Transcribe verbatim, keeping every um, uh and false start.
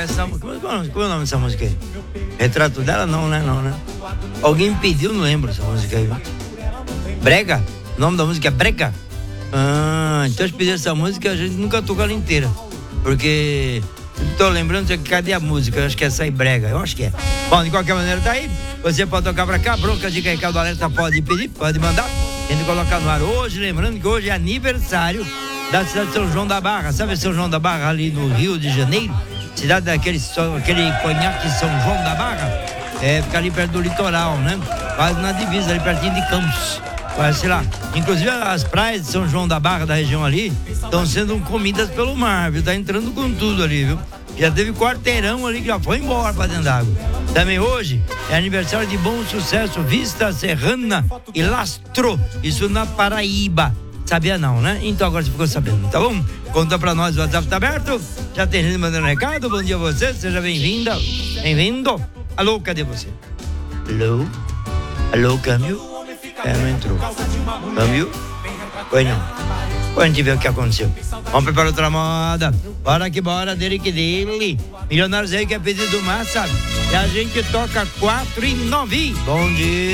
essa música. Como é o nome dessa música aí? Retrato dela? Não, né? Não, né? Alguém me pediu, não lembro essa música aí. Brega? O nome da música é Brega? Ah, então se pedir essa música, a gente nunca tocou ela inteira. Porque. Tô lembrando que cadê a música? Eu acho que é essa aí, Brega. Eu acho que é. Bom, de qualquer maneira, tá aí. Você pode tocar pra cá. Bronca de Ricardo Alerta pode pedir, pode mandar. A gente colocar no ar hoje. Lembrando que hoje é aniversário da cidade de São João da Barra. Sabe São João da Barra ali no Rio de Janeiro? Cidade daquele aquele conhaque São João da Barra. É, fica ali perto do litoral, né? Quase na divisa, ali pertinho de Campos. Sei lá, inclusive as praias de São João da Barra, da região ali, estão sendo comidas pelo mar, viu? Tá entrando com tudo ali, viu? Já teve quarteirão ali que já foi embora pra dentro d'água. Também hoje é aniversário de Bom Sucesso, Vista Serrana e Lastro, isso na Paraíba. Sabia não, né? Então agora você ficou sabendo, tá bom? Conta pra nós, o WhatsApp tá aberto, já tem gente mandando recado, bom dia a você, seja bem-vinda, bem-vindo. Alô, cadê você? Alô? Alô, câmbio? É, não entrou. Câmbio? Foi não. Depois a gente vê o que aconteceu. Vamos preparar outra moda. Bora que bora, dele que dele. Milionários aí que é pedido massa. E a gente toca quatro e nove. Bom dia.